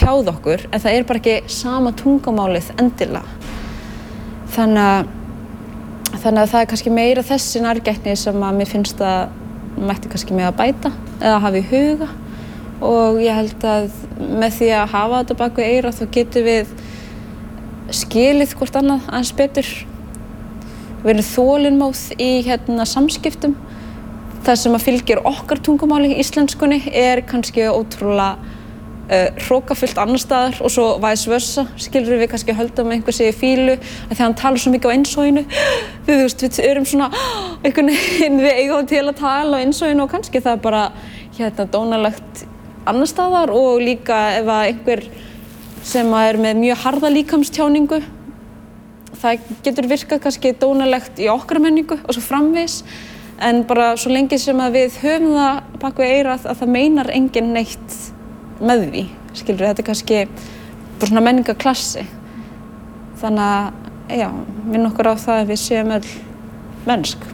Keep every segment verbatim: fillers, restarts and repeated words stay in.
tjáð okkur en það er bara ekki sama tungumálið endilega. Þannig að, þannig að það er kannski meira þessi nærgætni sem að mér finnst að mætti kannski með að bæta eða hafa í huga og ég held að með því að hafa þetta bak við eyrað þá getum við skilið hvort annað aðeins betur. Við erum þolinmóð í hérna, samskiptum. Það sem að fylgir okkar tungumáli í íslenskunni er kannski ótrúlega uh, hrókafullt annar staðar og svo vice versa. Skilur við kannski höldum einhver sig í fílu að þegar hann talar svo mikið á einsoginu. Við, þú veist, við erum svona einhvern veginn við eigum til að tala á einsoginu og kannski það er bara hérna, dónalegt annar staðar og líka ef að einhver sem að er með mjög harða líkamstjáningu það getur virkað kannski dónalegt í okkar menningu og svo framvegis. En bara svo lengi sem að við höfum það bak við eyrað að það meinar enginn neitt með því, skilur við, þetta er kannski bara svona menningaklassi. Þannig að, já, minn okkur á það að við séum öll mennsk.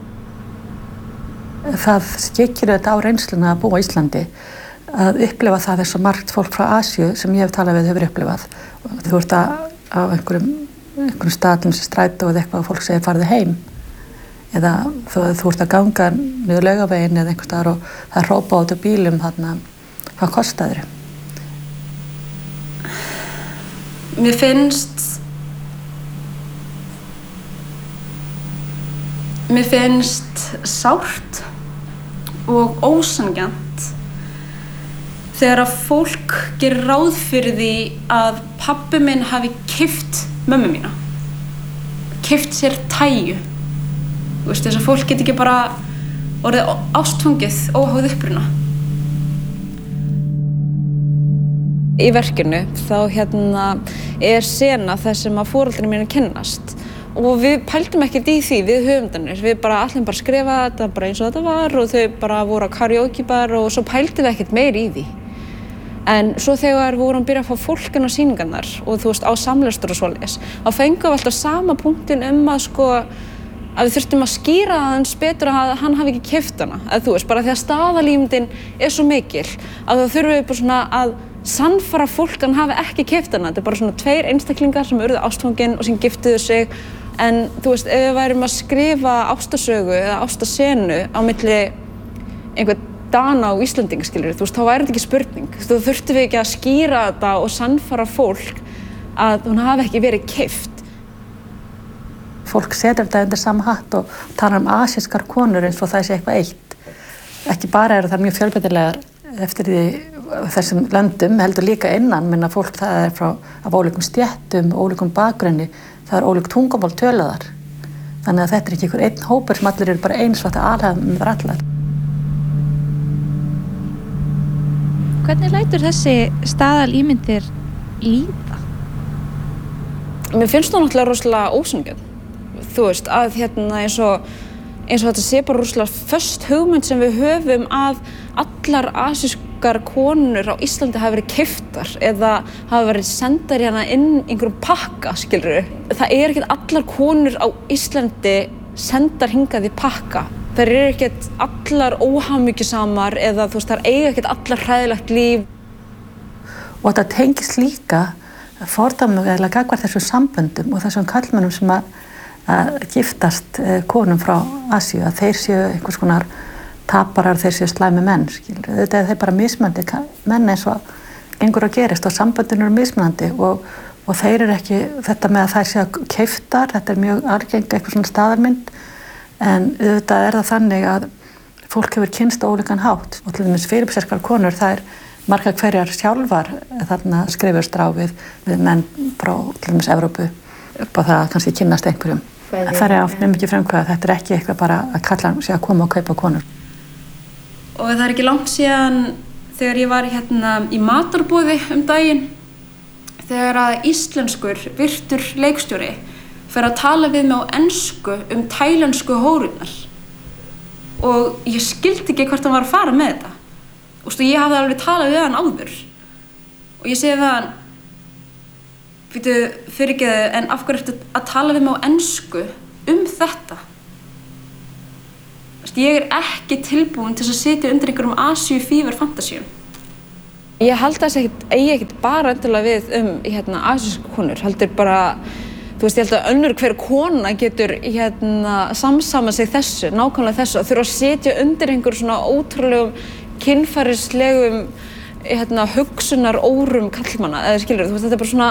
Það skekkir þetta á reynsluna að búa á Íslandi, að upplifa það eins og margt fólk frá Asíu sem ég hef talað við hefur upplifað. Þú ert að á einhverjum, einhverjum staðlum sem strætó eða eitthvað og fólk segir farðu heim. Eða þú, þú ert að ganga niður Laugaveginn eða einhvers staðar og það er hrópað út af bílum þarna, hvað kostar þér? Mér finnst mér finnst sárt og ósanngjarnt þegar að fólk gerir ráð fyrir því að pabbi minn hafi keypt mömmu mína, keypt sér tæju. Þú veist, þess að fólk get ekki bara orðið ástfangið óháð uppruna. Í verkinu þá hérna er sena þar sem að foreldrar mínir kynnast og við pældum ekkert í því við höfundarnir. Við bara allir bara skrifa þetta bara eins og þetta var og þau bara voru á karaoke bar og svo pældum við ekkert meir í því. En svo þegar við vorum að byrja að fá fólk inn á sýningarnar og þú veist á samlestur og svoleiðis, þá fengum við alltaf sama punktinn um að sko að við þurftum að skýra aðeins betur að hann hafi ekki keypt hana. Eða þú veist, bara því að staðalímyndin er svo mikil að þá þurfum við bara svona að sannfæra fólk að hann hafi ekki keypt hana. Þetta er bara svona tveir einstaklingar sem urðu ástfangin og sem giftuðu sig. En þú veist, ef við værum að skrifa ástarsögu eða ástasenu á milli einhver Dana og Íslendinga, skilur, þú veist, þá væri þetta ekki spurning. Þú veist, þá þurftum við ekki að skýra þetta og sannfæra fólk að hún hafi ekki verið keypt. Fólk setur þetta undir sama hatt og talar um asískar konur eins og það sé eitthvað eitt. Ekki bara eru það mjög fjölbreytilegar eftir því þessum löndum, heldur líka innan, menn að fólk það er frá af ólíkum stéttum, ólíkum bakgrunni, það er ólík tungumál töluðar. Þannig að þetta er ekki einhver einn hópur sem allir eru bara eins og þetta alhæfum með allar. Hvernig lætur þessi staðalímyndir líða? Mér finnst það náttúrulega rosalega ósanngjarnt. Þú veist, að hérna eins og, eins og þetta sé bara rosalega föst hugmynd sem við höfum að allar asískar konur á Íslandi hafa verið keyptar eða hafa verið sendar hérna inn einhverjum pakka, skilurðu. Það er ekkert allar konur á Íslandi sendar hingað í pakka. Þær eru ekkert allar óhamingjusamar eða þú veist, þær eiga ekkert allar hræðilegt líf. Og þetta tengist líka fordæmi eða gagnvart þessum samböndum og þessum karlmönnum sem að að giftast konum frá Asíu, að þeir séu einhvers konar taparar, þeir séu slæmi menn, skilur. Þetta er þeir bara mismunandi menn eins og gengur að gerist og samböndin eru mismunandi og, og þeir eru ekki, þetta með að þær séu keyptar, þetta er mjög algeng eitthvað svona staðarmynd, en auðvitað er það þannig að fólk hefur kynnst ólíkan hátt og til dæmis fyrirbærskar konur, það er margar hverjar sjálfar þarna skrifust á við, við menn frá til dæmis Evrópu upp á það að kannski kynnast einhverjum. Það er átt mjög mikið frumkvæði, þetta er ekki eitthvað bara að kalla sig að koma og kaupa konur. Og það er ekki langt síðan þegar ég var hérna í matarboði um daginn, þegar að íslenskur virtur leikstjóri fer að tala við mig á ensku um tælensku hórurnar. Og ég skildi ekki hvert hann var að fara með þetta. Og stu, ég hafði alveg talað við hann áður. Og ég segi við hann, Býtu, fyrirgeðu, en af hverju ertu að tala við mig á ensku um þetta? Ég er ekki tilbúin til að sitja undir einhverjum Asíu fíver fantasíum. Ég held að þessi ekkit, eigi ekkit bara endilega við um hérna, asísku konur, heldur bara, þú veist, ég held að önnur hver kona getur hérna, samsama sig þessu, nákvæmlega þessu, að þurfa að setja undir einhver svona ótrúlegum, kynferðislegum hérna, hugsunar órum kallmanna, eða skilur, þú veist, þetta er bara svona